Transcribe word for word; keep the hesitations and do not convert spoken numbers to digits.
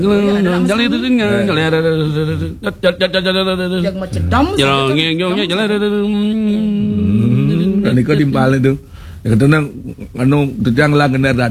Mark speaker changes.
Speaker 1: Yang macedam.
Speaker 2: Niku timpal itu. Kadang anu tujang lah